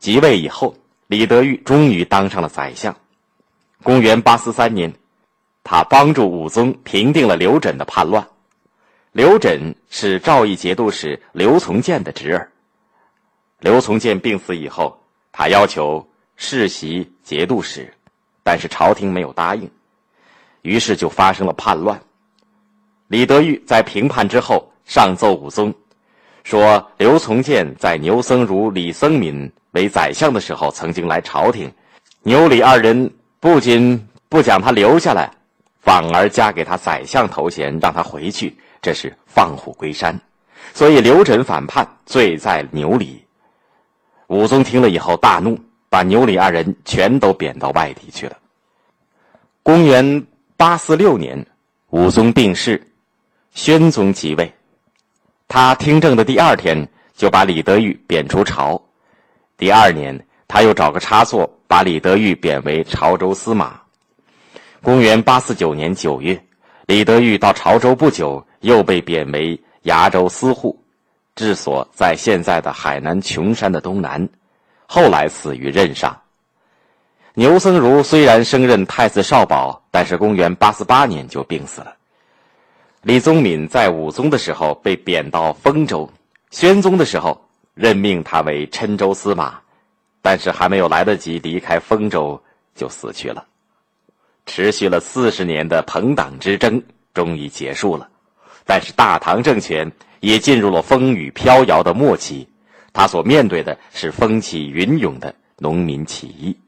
即位以后，李德裕终于当上了宰相。公元843年，他帮助武宗平定了刘轸的叛乱。刘轸是赵义节度使刘从谏的侄儿。刘从谏病死以后，他要求世袭节度使，但是朝廷没有答应，于是就发生了叛乱。李德裕在平叛之后上奏武宗，说刘从谏在牛僧孺、李僧敏为宰相的时候曾经来朝廷，牛李二人不仅不将他留下来，反而加给他宰相头衔，让他回去，这是放虎归山。所以刘轸反叛，罪在牛李。武宗听了以后大怒，把牛李二人全都贬到外地去了。公元846年，武宗病逝，宣宗即位。他听政的第2天就把李德裕贬出朝。第2年，他又找个差错，把李德裕贬为潮州司马。公元849年9月，李德裕到潮州不久，又被贬为崖州司户，治所在现在的海南琼山的东南，后来死于任上。牛僧孺虽然升任太子少保，但是公元848年就病死了。李宗闵在武宗的时候被贬到丰州，宣宗的时候任命他为郴州司马，但是还没有来得及离开丰州就死去了。持续了40年的朋党之争终于结束了，但是大唐政权也进入了风雨飘摇的末期，他所面对的是风起云涌的农民起义。